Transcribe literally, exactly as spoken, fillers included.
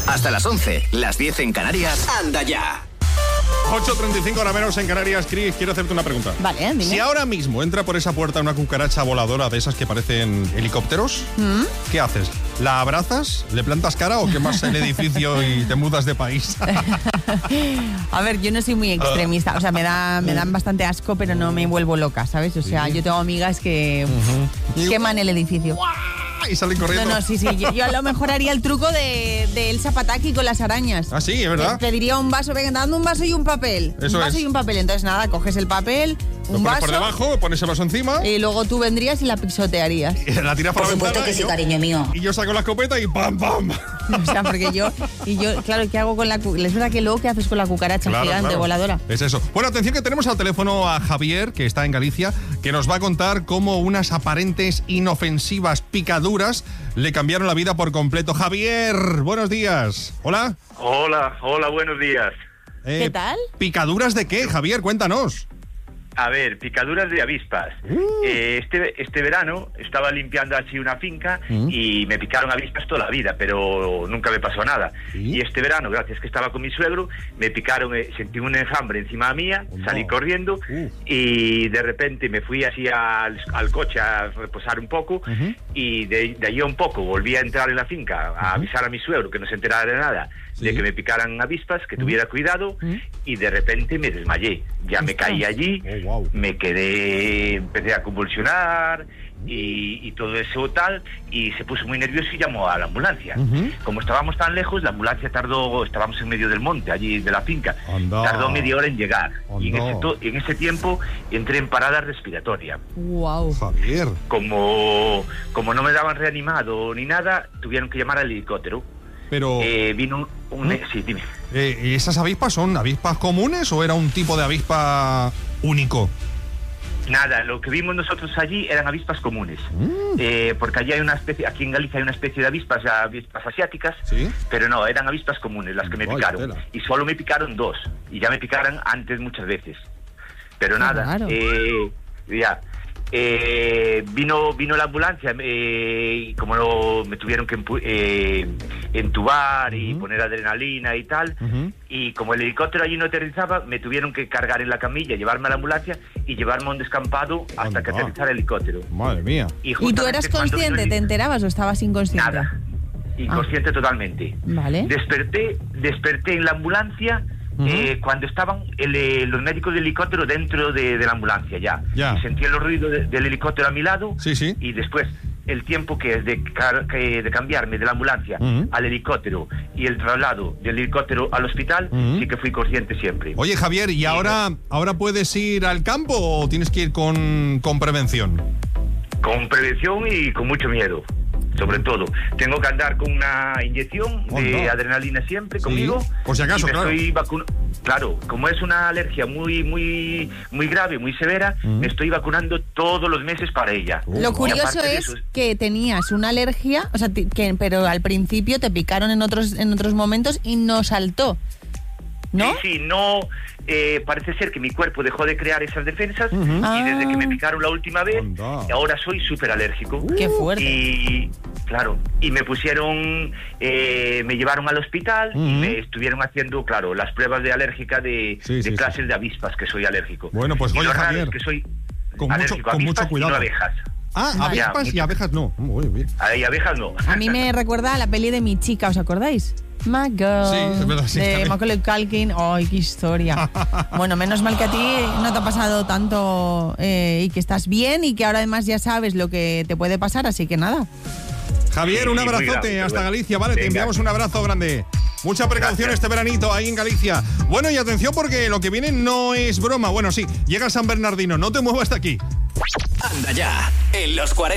Hasta las once, las diez en Canarias. ¡Anda ya! ocho treinta y cinco, hora menos en Canarias. Chris, quiero hacerte una pregunta. Vale, dime. Si ahora mismo entra por esa puerta una cucaracha voladora de esas que parecen helicópteros, ¿Mm? ¿qué haces? ¿La abrazas? ¿Le plantas cara o quemas el edificio y te mudas de país? A ver, yo no soy muy extremista. O sea, me, da, me dan bastante asco, pero no me vuelvo loca, ¿sabes? O sea, yo tengo amigas que uh-huh. queman el edificio. Y salen corriendo. No, no, sí, sí. Yo, yo a lo mejor haría el truco de, de Elsa Pataki con las arañas. Ah, sí, es verdad. Te pediría un vaso, venga, dame un vaso y un papel. Eso un vaso es. y un papel. Entonces, nada, coges el papel, un lo pones vaso. por debajo, pones el vaso encima. Y luego tú vendrías y la pisotearías. Y la tiras por, por la supuesto ventana. que sí, yo, cariño mío. Y yo saco la escopeta y ¡pam, pam! O sea, porque yo, y yo, claro, ¿qué hago con la cucaracha? Es verdad que luego, ¿qué haces con la cucaracha claro, gigante claro. voladora? Es eso. Bueno, atención que tenemos al teléfono a Javier, que está en Galicia, que nos va a contar cómo unas aparentes inofensivas picaduras le cambiaron la vida por completo. Javier, buenos días. Hola. Hola, hola, buenos días. Eh, ¿Qué tal? ¿Picaduras de qué, Javier? Cuéntanos. A ver, picaduras de avispas. Uh. Eh, este, este verano estaba limpiando así una finca uh. y me picaron avispas toda la vida, pero nunca me pasó nada. ¿Sí? Y este verano, gracias que estaba con mi suegro, me picaron, eh, sentí un enjambre encima mía, oh, salí no. corriendo uh. y de repente me fui así al, al coche a reposar un poco uh-huh. y de, de allí a un poco volví a entrar en la finca a uh-huh. avisar a mi suegro que no se enterara de nada. ¿Sí? De que me picaran avispas, que tuviera cuidado uh-huh. y de repente me desmayé. Ya me caí allí, oh, wow. me quedé, empecé a convulsionar y, y todo eso tal, y se puso muy nervioso y llamó a la ambulancia. Uh-huh. Como estábamos tan lejos, la ambulancia tardó, estábamos en medio del monte, allí de la finca, Anda. tardó media hora en llegar. Anda. Y en ese, to, en ese tiempo entré en parada respiratoria. Wow. Javier. Como, como no me daban reanimado ni nada, tuvieron que llamar al helicóptero. Pero... Eh, vino un... ¿Mm? Sí, dime. Eh, ¿Esas avispas son avispas comunes o era un tipo de avispa único? Nada, lo que vimos nosotros allí eran avispas comunes. Mm. Eh, porque allí hay una especie, aquí en Galicia hay una especie de avispas, avispas asiáticas, ¿sí? Pero no, eran avispas comunes las que me Vaya picaron. Tela. Y solo me picaron dos. Y ya me picaron antes muchas veces. Pero Qué nada, raro. eh, ya... Eh, vino vino la ambulancia eh, y como no, me tuvieron que empu- eh, entubar uh-huh. y poner adrenalina y tal uh-huh. y como el helicóptero allí no aterrizaba me tuvieron que cargar en la camilla, llevarme a la ambulancia y llevarme a un descampado hasta Anda. que aterrizara el helicóptero. Madre mía. ¿Y, ¿Y tú eras consciente? El... ¿Te enterabas o estabas inconsciente? Nada, inconsciente ah. totalmente. Vale. Desperté, desperté en la ambulancia Uh-huh. Eh, cuando estaban el, eh, los médicos del helicóptero dentro de, de la ambulancia ya. ya. Y sentía los ruidos de, del helicóptero a mi lado sí, sí. y después el tiempo que es de, car- que de cambiarme de la ambulancia uh-huh. al helicóptero y el traslado del helicóptero al hospital uh-huh. sí que fui consciente siempre. Oye Javier, ¿y, y ahora, no. ahora puedes ir al campo o tienes que ir con, con prevención? Con prevención y con mucho miedo. Sobre todo, tengo que andar con una inyección oh, de no. adrenalina siempre sí, conmigo. Por si acaso, claro. Estoy vacu- claro, como es una alergia muy, muy, muy grave, muy severa, uh-huh. me estoy vacunando todos los meses para ella. Uh, Lo curioso es eso, que tenías una alergia, o sea, que, pero al principio te picaron en otros, en otros momentos y no saltó, ¿no? Sí, sí, no. Eh, parece ser que mi cuerpo dejó de crear esas defensas uh-huh. y ah. desde que me picaron la última vez, Anda. ahora soy súper alérgico. Uh, ¡Qué fuerte! Y claro, y me pusieron, eh, me llevaron al hospital uh-huh. y me estuvieron haciendo, claro, las pruebas de alérgica de, sí, de sí, clases sí. de avispas, que soy alérgico. Bueno, pues y oye, lo raro Javier, es que soy con mucho, con mucho cuidado. Y no abejas. Ah, vale. avispas y abejas no. Muy bien. Y abejas no. A mí me recuerda a la peli de Mi Chica, ¿os acordáis? My Girl, sí, es verdad, sí, de Macaulay Culkin. ¡Ay, qué historia! Bueno, menos mal que a ti no te ha pasado tanto eh, y que estás bien y que ahora además ya sabes lo que te puede pasar, así que nada. Javier, un abrazote grave, hasta Galicia, vale, Venga. Te enviamos un abrazo grande. Mucha precaución Gracias. Este veranito ahí en Galicia. Bueno, y atención porque lo que viene no es broma. Bueno, sí, llega San Bernardino, no te muevas de aquí. Anda ya, en los cuarenta.